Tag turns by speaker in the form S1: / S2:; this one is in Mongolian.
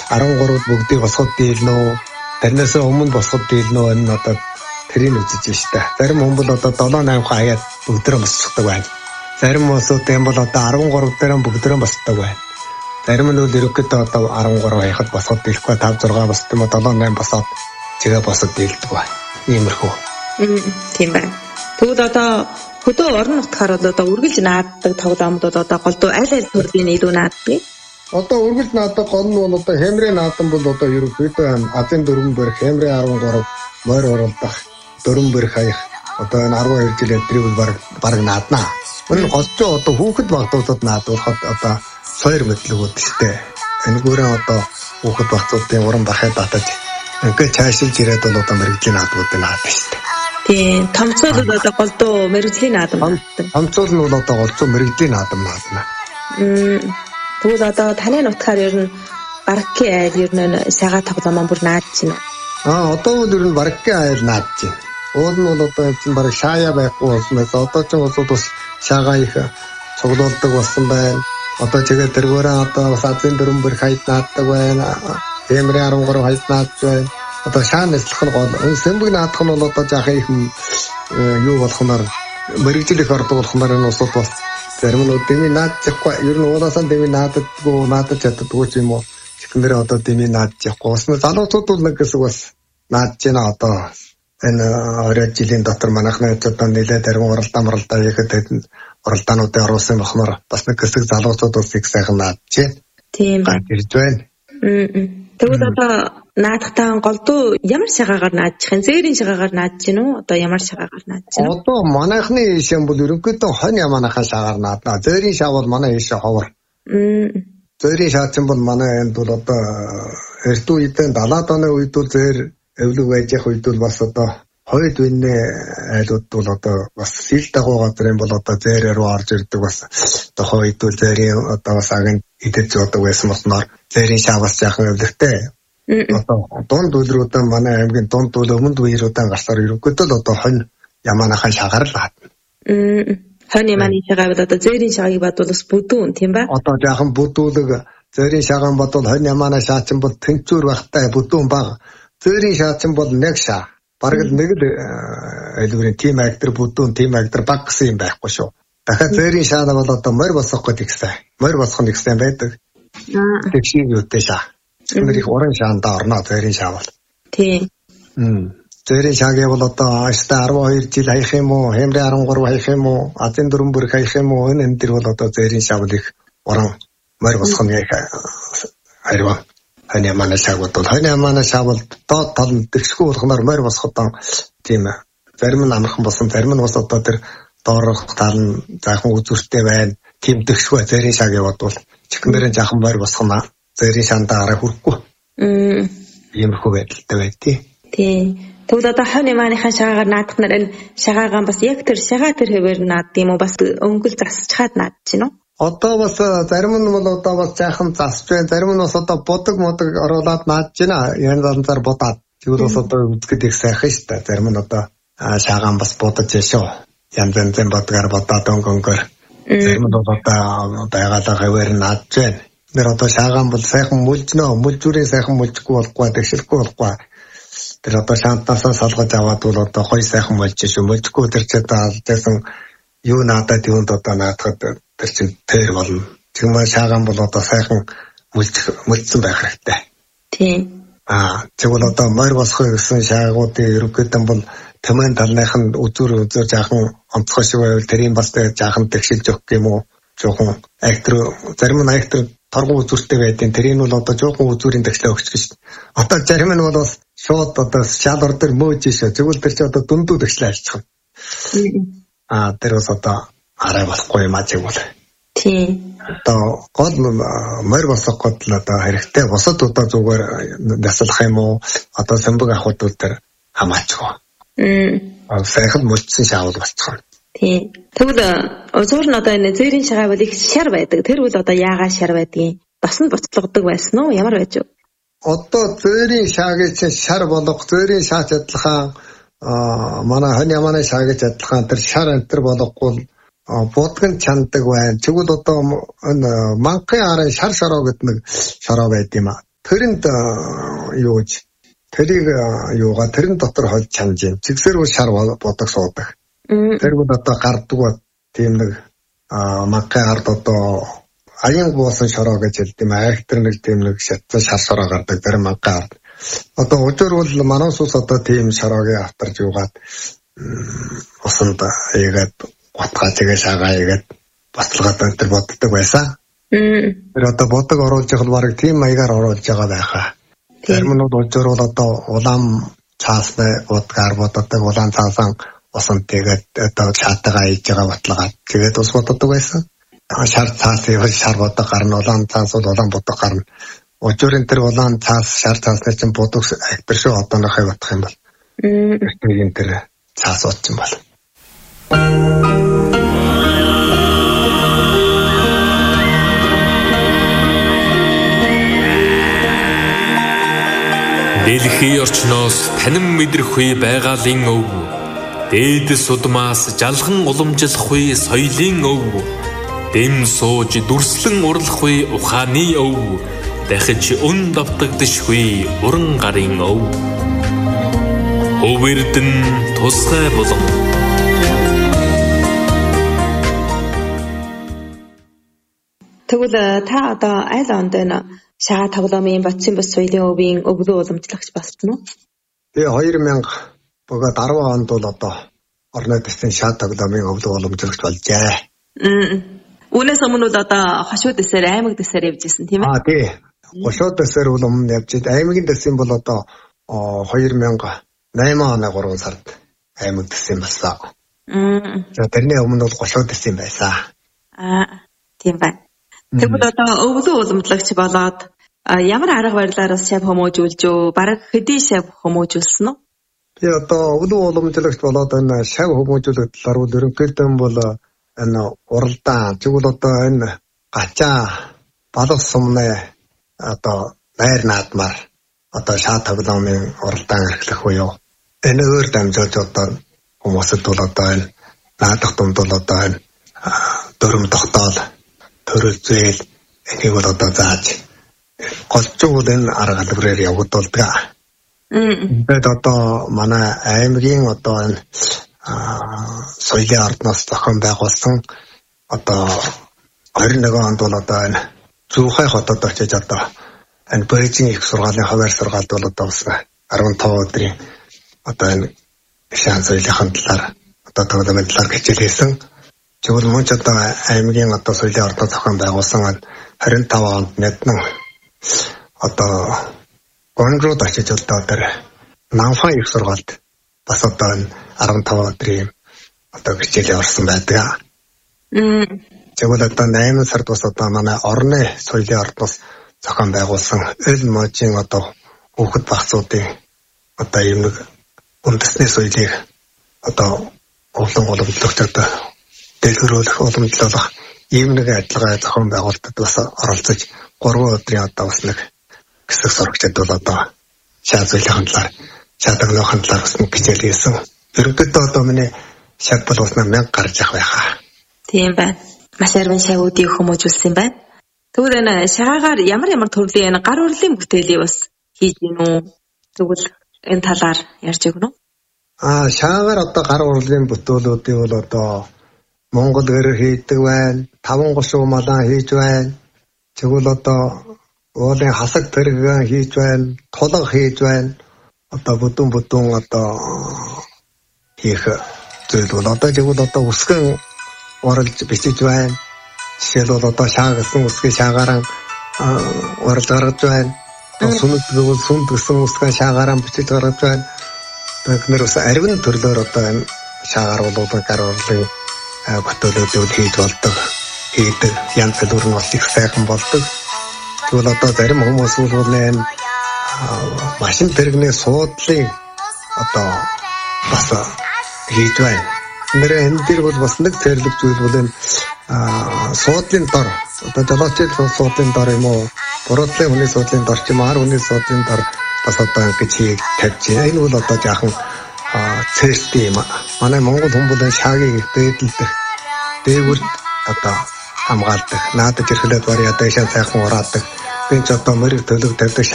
S1: 13-д бүгдийг босгоод дийлнэ. Тэрнээс өмнө босгоод дийлнэ энэ одоо тэрийг үзэж штэ. Зарим хүн бол одоо 7-8 хаяад бүгдээ босчихдаг байна. Зарим хүмүүсүүд юм бол одоо 13 дээр бүгдээ босдог байна. Зарим нь бол ерөөхдөө одоо 13 хаяхад босгоод дийлэхгүй 5-6 босд юм уу 7-8 босоод чигээ босоод дийлдэг байна. Иймэрхүү.
S2: Тийм байна. Тэгвэл одоо хөдөө орон нутгаар одоо үргэлж нааддаг тоглоомдод одоо голдуу аль төрлийн илүү нааддаг?
S1: Одоо үргэлж наадаг гол нь бол одоо хэмрээ наадан бол одоо ерөөхдөө азийн дөрвөн бэрх хэмрээ 13 морь оролдох дөрвөн бэрх хаях одоо энэ 12 жилийн трибл баг нааднаа. Энэ голцоо одоо хүүхэд багтуудад наадуулахад одоо сойр мэдлэгүүд штэ. Энэгээрээ одоо хүүхэд багтуудын уран бахад татаж ингээд цаашилж ирээд бол одоо мэрэгжлийн наадуудыг наадаг штэ.
S2: Тийм, томцоолол одоо голдуу мэрэгжлийн наадам нааддаг.
S1: Томцоол нь бол одоо голцоо мэрэгжлийн наадам наадна.
S2: Тэгвэл одоо таны нутгаар ер нь баракки айл ер нь сага тоглоомон бүр наадж байна.
S1: Одоо бол ер нь баракки айл наадж байна. Уул нь бол одоо чинь бараг шаая байхгүй болсноос одоо ч бас шагаа их цуглуулдаг болсон байна. Одоо чигээ тэргээрээ одоо бас азийн дөрвөн бэр хайд нааддаг байна. Хэмрээ 13 хайд наадж байна. Одоо шаан нэслэх нь гол. Сэмбэг наадах нь бол одоо жаахан их юу болохноор мэрэгжил их ордог болохноор энэ усууд бол зарим нь дэмий наадчихгүй. Ер нь уулаасаа дэмий наадаж чаддаггүй ч юм уу. Чихнэрээ одоо дэмий наадчихгүй. Уснаа залуучууд бол нэг хэсэг бас наадж байна одоо. Энэ 20 жилийн дотор манайхны одоо нэлээд зарим уралдаа хийхэд уралдаануудын оруулсан бохноор бас нэг хэсэг залуучууд бас их сайхан наадчихэ.
S2: Тийм байна.
S1: Ирж байна.
S2: Тэгвэл одоо наадахтаа голдуу ямар шагаагаар наадчих юм? Зээрийн шагаагаар наадж гин үү? Одоо ямар шагаагаар наадж гин үү?
S1: Одоо манайхны ишэн бол ерөнхийдөө хонь ямаанахаа шагаар наадна. Зээрийн шаг бол манай ишээ ховор. Зээрийн шаачин бол манай энд бол одоо эрт үеийн 70-аад оны үед бол зээр эвлэг байж явах үед бол бас одоо хойд үнэ айлууд бол одоо бас сил дагуу газрын бол одоо зээрээ рүү орж ирдэг бас одоо хойд үл зээрийн одоо бас агент идэж зоодог байсан болохоор зээрийн шаа бас яахан эвлэгтэй. Одоо дунд үйлрүүдэн манай аймгийн дунд үйл өмнөд үеэрүүдэн гарсаар ерөнхийдөө одоо хонь ямаанахаа шагаар л хатна.
S2: Хонь ямааны шагаа бол одоо зээрийн шагийг бодвол бас бүдүүн тийм ба?
S1: Одоо яахан бүдүүлэг зээрийн шагаан бодвол хонь ямаанаа шаачин бол тэнцвэр багтай бүдүүн баг. Зээрийн шаачин бол нэг шаа. Бараг нэг л айлгын тим актер бүдүүн тим актер баг гэсэн юм байхгүй шүү. Дахиад зээрийн шаана бол одоо морь босгох гэдэг ихсэн. Морь босгох нэг ихсэн байдаг. Тэгшиг юутэй шаа. Тэр их уран шаанда орно зээрийн шаа бол.
S2: Тийм.
S1: Зээрийн шаагийн бол одоо аштай 12 жил хаях юм уу, хэмрээ 13 хаях юм уу, азийн дөрвөн бэр хаях юм уу, энэ төр бол одоо зээрийн шаа бол их уран морь босгох нэг хайрваа. Хань ямаана шаагууд бол хань ямаана шаа бол доод тал нь тэгшгүй болохноор морь босгоход тийм ээ. Зарим нь амархан болсон, зарим нь бас одоо тэр доорох тал нь заахан үзүүртэй байна. Тийм тэгшгүй зээрийн шаагийн бодвол чихнэрэн жаахан морь босгоно. Зээрийн шаандаа гараа хүрхгүй. Иймэрхүү байдалтай байдгийг.
S2: Тийм. Тэгвэл одоо хонь ямааныхаа шагаагаар наадах нар энэ шагаагаан бас яг тэр шагаа тэр хэвээр наад юм уу бас өнгөл засчхаад наадж гин үү?
S1: Одоо бас зарим нь бол одоо бас жаахан засч байна. Зарим нь бас одоо бодог оруулаад наадж байна. Янз янзаар бодаад. Тэгвэл бас одоо үзэхэд их сайхан шүү дээ. Зарим нь одоо шагаан бас бодож яшоо. Янз янзын бодгаар бодоод өнгөөр. Зарим нь бол одоо байгалаа хэвээр наадж байна. Нэр одоо шагаан бол сайхан мүлжнөө. Мүлжүүрийн сайхан мүлжихгүй болохгүй, тэгшилгүй болохгүй. Тэр одоо шаантаасаа салгаж аваад бол одоо хой сайхан болж шүү. Мүлжихгүй тэр ч одоо алдсан юу наадаад юунд одоо наадахад тэр чин тэр болно. Тэгмээ шагаан бол одоо сайхан мүлжсэн байх хэрэгтэй.
S2: Тийм.
S1: Тэгвэл одоо морь босгох гэсэн шаагуудын ерөнхийдөө бол тэмээн талных нь үзүүр жаахан онцгой шиг байвал тэрийн бас жаахан тэгшилж өгөх юм уу? Жоохон актер зарим нь актер торгон үзүүртэй байдیں۔ Тэрийн бол одоо жоохон үзүүрийн тагшлаа өгч гэж. Одоо зарим нь бол бас шууд одоо шалвар дээр мөөж шүү. Тэгвэл тэр чи одоо дундуу тагшлаа альчих. Тэр бас одоо арай болохгүй юм аа тэгвэл.
S2: Тийм.
S1: Одоо гол морь босгох гол одоо хэрэгтэй. Босод одоо зүгээр наслах юм уу? Одоо сэмбэг авахд бол тэр хамаачгүй. Сайхан мөлцсөн шаавал болчихно.
S2: Тийм. Тэгвэл зур нь одоо энэ зээрийн шагаа бол их шар байдаг. Тэр бол одоо яагаад шар байдгийг басна буцлагдаг байсан уу? Ямар байж вэ?
S1: Одоо зээрийн шаагийн шар болох зээрийн шаач адилхан манай хань ямааны шаагийн адилхан тэр шар антер болохгүй бодгон чандаг байна. Тэгвэл одоо энэ манхын арын шар шороо гэдэг нэг шороо байд юм аа. тэрэнд юуж тэрийг юугаа тэрэн дотор хольж чанж юм. Зэгсэр бол шар бодог суудаг. Тэр бол одоо гарддаг тийм нэг магтай ард одоо аян буусан шороо гэж хэлдэг юм. Айхтар нэг тийм нэг шатсан шар шороо гардаг тэр магтай ард. Одоо өдөр бол манай сус одоо тийм шороогийн автарж юугаад усанд ийгээд готгаа тэгээ шагаа ийгээд баталгаад өнтер боддог байсан. Тэр одоо бодог оруулж байгаа баг тийм маягаар оруулж байгаа байхаа. Терминууд өдөр бол одоо улаан цаасны бодгаар боддог улаан цаасан усанд тэгээд одоо чаатагаа ийж байгаа баталгаад тэгээд ус боддог байсан. Шар цаас явал шар бодог гарна, улаан цаас бол улаан бодог гарна. Өдрийн тэр улаан цаас шар цаасны чинь бодог актер шүү одоонохой батах юм бол. Тэр тэр цаас утсан бол.
S3: Дэлхийн орчноос танин мэдрэхгүй байгалийн өв. Дээдэс удмаас жалхан уламжлахгүй соёлын өв. Дэм сууж дүрслэн урлахгүй ухааны өв. Дахиж өн давтагдшгүй уран гарын өв. Өвөрдөн тусгай болон.
S2: Тэгвэл та одоо аль онд энэ шагаа тоглоомын бодсон бос соёлын өвийн өвлөө уламжлагч болсон уу?
S1: Тэгээ 2000 бөгөөд 10 онд бол одоо орны дэсийн шаа тоглоомын өвлөө уламжлагч болжээ.
S2: Үүнээс өмнө бол одоо хошуу дэсээр аймаг дэсээр явжсэн тийм ээ?
S1: Тий. Хошуу дэсээр бол өмнө явжээд аймгийн дэсийн бол одоо 2008 оны 3 сард аймаг дэсийн болсон. Тэрний өмнө бол хошуу дэсийн байсан.
S2: Тийм байна. Тэгвэл одоо өвлөө уламжлагч болоод ямар арга барилаар шав хүмүүжүүлж үү? Бараг хэдий шав хүмүүжүүлсэн үү?
S1: Тэгээ одоо өвлөө уламжлагч болоод энэ шав хүмүүжүүлэх талаар бол ерөнхийдөө бол энэ уралдаан тэгвэл одоо энэ гачаа балах сумны одоо найр наадмаар одоо шаа тоглоомын уралдаан эрхлэх буюу энэ өөр дамжуулж одоо хүмүүсд бол одоо энэ наадах дунд бол одоо энэ дөрөм тогтоол төрөл зээл энийг бол одоо зааж голчгүй энэ арга хэлбэрээр явагдуулдаг. Тэгээд одоо манай аймгийн одоо энэ соёлын ордноос зохион байгуулсан одоо 21 онд бол одоо энэ Зүүхай хотод очиж одоо энэ Бээжин их сургаалын хавар сургаалд бол одоо бас 15 өдрийн одоо энэ шаан соёлын талаар одоо тоглоомын талаар хичээл хийсэн. Тэгвэл мөн ч одоо аймгийн одоо соёлын ордноос зохион байгуулсан 25 онд Нэднэн одоо Гонгрод очиж одоо тэр Намфан их сургаалд бас одоо 15 өдрийн одоо хичээлээ орсон байдаг. Тэгвэл одоо 8 сард бас одоо манай орны соёлын ордноос зохион байгуулсан эл можийн одоо хүүхэд багцуудын одоо юм нэг үндэсний соёлыг одоо олон уламжлагчдад дэлгэрүүлэх уламжлуулах ийм нэг ажиллагаа зохион байгуулалтад бас оролцож 3 өдрийн одоо бас нэг хэсэг сурагчид бол одоо шаа соёлын талаар шаа тоглоомын талаар бас нэг хичээл хийсэн. Ерөнхийдөө одоо миний шаг бол бас 1000 гарч явах байхаа.
S2: Тийм байна. Маш арвин шагуудыг хүмүүжүүлсэн байна. Тэгвэл энэ шагаагаар ямар төрлийн энэ гар урлын бүтээлийг бас хийж гин үү? Тэгвэл энэ талаар ярьж өгнө үү?
S1: Шагаагаар одоо гар урлын бүтээлүүдийг бол одоо Монгол гэрээр хийдэг байна. 5 гушуу малаа хийж байна. Тэгвэл одоо уулын хасаг тэрэг хийж байна. Тулга хийж байна. Одоо бүдүүн одоо хийх зүйл бол одоо тэгвэл одоо үсгэн уралж бичиж байна. Жишээлбэл одоо шаа гэсэн үсгийн шаагаараа уралж гаргаж байна. Сүнд гэсэн үсгийн шаагаараа бичиж гаргаж байна. Тэгэхээр бас арвин төрлөөр одоо энэ шаагаар бол гар урлын бүтээлүүд хийж болдог. Хийдэг янз бүрийн бас их сайхан болдог. Тэгвэл одоо зарим хүмүүс бол энэ машин тэрэгний суудлын одоо бас хийж байна. Энэ дээр бол бас нэг зэрлэг зүйл бол энэ суудлын дор одоо жолоочийн суудлын дор юм уу? Буруутлын хүний суудлын дор ч юм уу, хүний суудлын дор бас одоо ингэж тавьж байна. Энэ бол одоо жаахан цэстэй юм. Манай Монгол хүмүүс шаагийг дээдэлдэх, дээгүүр одоо хамгаалдаг, наадаж ирэхлээр барь ядаа шаа сайхан ураадаг. Бинч одоо мөрөг төлөв тавьдаг